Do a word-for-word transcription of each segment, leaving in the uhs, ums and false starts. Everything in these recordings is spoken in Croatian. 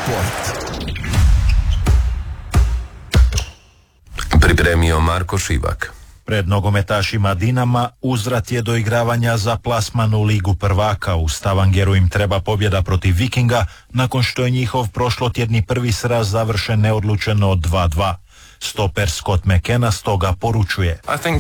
Sport. Pripremio Marko Šibak. Pred nogometašima Dinama uzvrat je do igravanja za plasman u Ligu prvaka. U Stavangeru im treba pobjeda protiv Vikinga nakon što je njihov prošlotjedni prvi sraz završen neodlučeno dva dva. Stoper Scott McKenna stoga poručuje: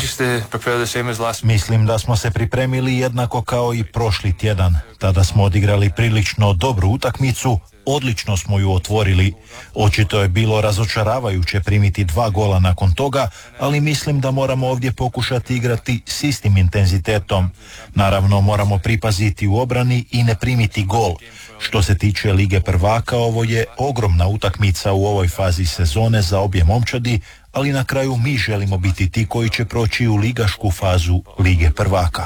Mislim da smo se pripremili jednako kao i prošli tjedan. Tada smo odigrali prilično dobru utakmicu, odlično smo ju otvorili. Očito je bilo razočaravajuće primiti dva gola nakon toga, ali mislim da moramo ovdje pokušati igrati s istim intenzitetom. Naravno, moramo pripaziti u obrani i ne primiti gol. Što se tiče Lige prvaka, ovo je ogromna utakmica u ovoj fazi sezone za obje momčadi, ali na kraju mi želimo biti ti koji će proći u ligašku fazu Lige prvaka.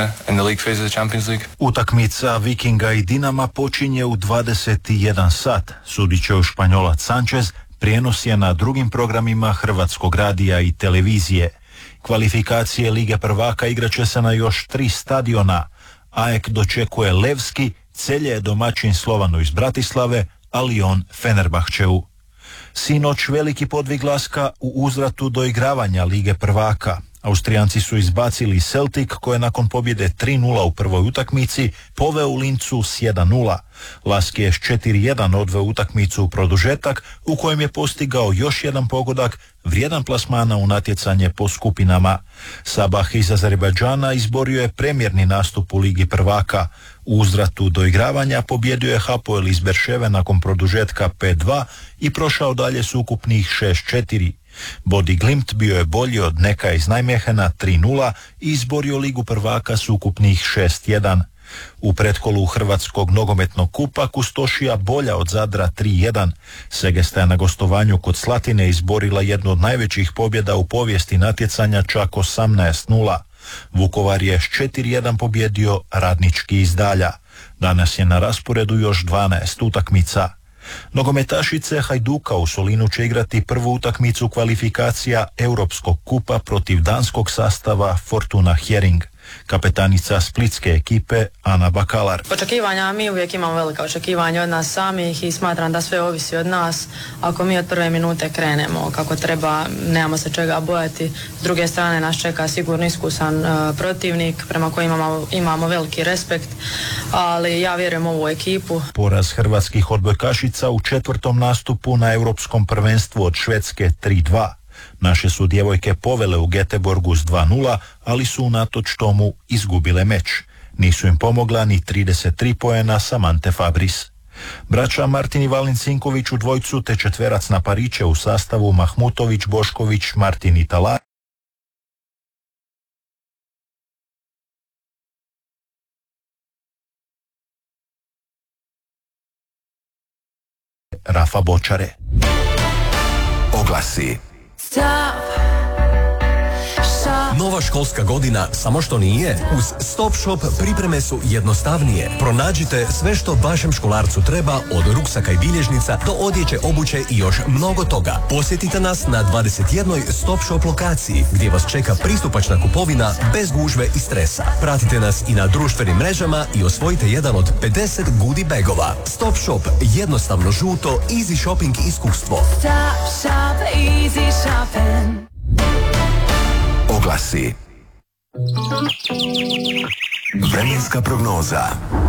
Utakmica Vikinga i Dinama počinje u dvadeset jedan sat. Sudit će u Španjolac Sanchez, prijenos je na drugim programima Hrvatskog radija i televizije. Kvalifikacije Lige prvaka igraće se na još tri stadiona. A E K dočekuje Levski, Celje je domaćin Slovanu iz Bratislave, a Lyon Fenerbahčeu. Sinoć veliki podvig Laska u uzvratu do igravanja Lige prvaka. Austrijanci su izbacili Celtic, koje nakon pobjede tri nula u prvoj utakmici poveo u Lincu s jedan nula. Lask je s četiri jedan odveo utakmicu u produžetak, u kojem je postigao još jedan pogodak vrijedan plasmana u natjecanje po skupinama. Sabah iz Azerbajdžana izborio je premjerni nastup u Ligi prvaka. U uzvratu do igravanja pobjedio je Hapoel iz Berševe nakon produžetka pet dva i prošao dalje s ukupnih šest četiri. Bodi Glimt bio je bolji od Neka iz Najmehena tri nula i izborio Ligu prvaka s ukupnih šest jedan. U pretkolu Hrvatskog nogometnog kupa Kustošija bolja od Zadra tri jedan. Segesta je na gostovanju kod Slatine izborila jednu od najvećih pobjeda u povijesti natjecanja, čak osamnaest nula. Vukovar je s četiri jedan pobjedio Radnički iz Dalja. Danas je na rasporedu još dvanaest utakmica. Nogometašice Hajduka u Solinu će igrati prvu utakmicu kvalifikacija Europskog kupa protiv danskog sastava Fortuna Hering. Kapetanica splitske ekipe Ana Bakalar. Očekivanja, mi uvijek imamo velika očekivanja od nas samih i smatram da sve ovisi od nas. Ako mi od prve minute krenemo kako treba, nemamo se čega bojati. S druge strane nas čeka sigurno iskusan uh, protivnik prema kojima imamo, imamo veliki respekt, ali ja vjerujem u ovu ekipu. Poraz hrvatskih odbojkašica u četvrtom nastupu na europskom prvenstvu od Švedske tri dva. Naše su djevojke povele u Göteborgu s dva nula, ali su unatoč tomu izgubile meč. Nisu im pomogla ni trideset tri poena Samante Fabris. Braća Martin i Valin Cinković u dvojcu te četverac na pariće u sastavu Mahmutović, Bošković, Martin i Talar. Rafa Bočare. Oglasi. Stop. Nova školska godina samo što nije. Uz Stop Shop pripreme su jednostavnije. Pronađite sve što vašem školarcu treba, od ruksaka i bilježnica do odjeće, obuće i još mnogo toga. Posjetite nas na dvadeset jednoj Stop Shop lokaciji gdje vas čeka pristupačna kupovina bez gužve i stresa. Pratite nas i na društvenim mrežama i osvojite jedan od pedeset goodie bagova. Stop Shop, jednostavno žuto, easy shopping iskustvo. Stop shop, easy shopping. Oglasi. Vremenska prognoza.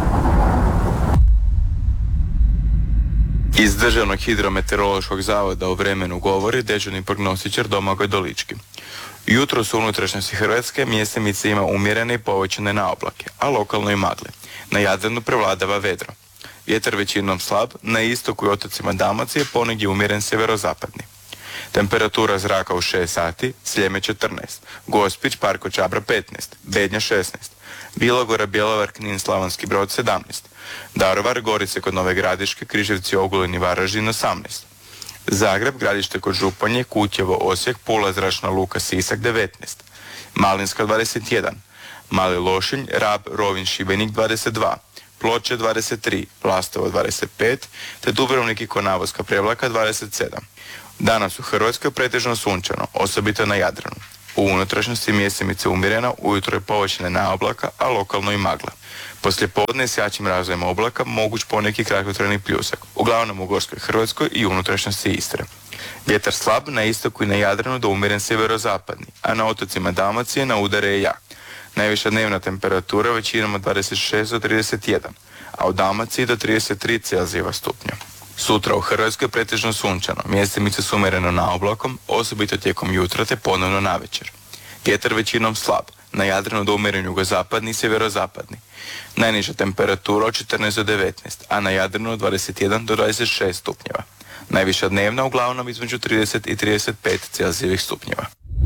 Iz Državnog hidrometeorološkog zavoda o vremenu govori dežurni prognostičar Domagoj Dolički. Jutro su unutrašnjosti Hrvatske mjestimice ima umjerene i povećane na oblake, a lokalno i magle. Na Jadranu prevladava vedro. Vjetar većinom slab, na istoku i otocima Dalmacije ponegdje umjeren sjeverozapadni. Temperatura zraka u šest sati, Sljeme četrnaest, Gospić, Parko Čabra petnaest, Bednja šesnaest, Bilogora, Bjelovar, Knin, Slavonski Brod sedamnaest, Daruvar, Gorice kod Nove Gradiške, Križevci, Ogulin i Varaždin osamnaest, Zagreb, Gradište kod Županje, Kutjevo, Osijek, Pula, Zračna luka, Sisak devetnaest, Malinska dvadeset jedan, Mali Lošinj, Rab, Rovinj, Šibenik dvadeset dva, Ploče dvadeset tri, Lastovo dvadeset pet, te Dubrovnik i Konavoska Prevlaka dvadeset sedam. Danas u Hrvatskoj pretežno sunčano, osobito na Jadranu. U unutrašnjosti mjesemica umjerena, ujutro je povećana naoblaka, a lokalno i magla. Poslije podne s jačim razvojem oblaka moguć poneki kratkotrajni pljusak, uglavnom u Gorskoj Hrvatskoj i unutrašnjosti Istre. Vjetar slab na istoku i na Jadranu do umjeren sjeverozapadni, a na otocima Dalmacije na udare je jak. Najviša dnevna temperatura većinom od dvadeset šest do trideset jedan, a u Dalmaciji do trideset tri Celzijeva stupnja. Sutra u Hrvatskoj pretežno sunčano, mjestimice su umjereno na oblakom, osobito tijekom jutra te ponovno navečer. Vjetar većinom slab, na Jadranu do umjeren jugozapadni i sjeverozapadni. Najniža temperatura od četrnaest do devetnaest, a na Jadranu od dvadeset jedan do dvadeset šest stupnjeva. Najviša dnevna uglavnom između trideset i trideset pet Celzijevih stupnjeva.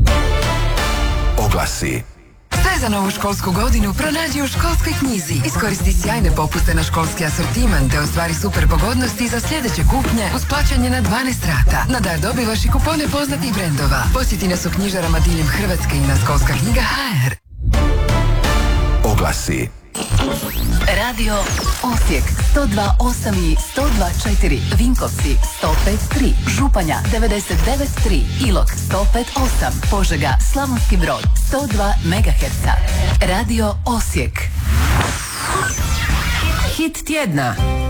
Oglasi. Sve za novu školsku godinu pronađi u Školskoj knjizi. Iskoristi sjajne popuste na školski asortiman te ostvari super pogodnosti za sljedeće kupnje uz plaćanje na dvanaest rata. Na dar dobivaš i kupone poznatih brendova. Posjeti nas u knjižarama diljem Hrvatske i na školska knjiga ha er. Oglasi. Radio Osijek sto dva osam i sto dva četiri, Vinkovci sto pet tri, Županja devedeset devet tri, Ilok sto pet osam, Požega, Slavonski Brod sto dva megaherca. Radio Osijek. Hit tjedna.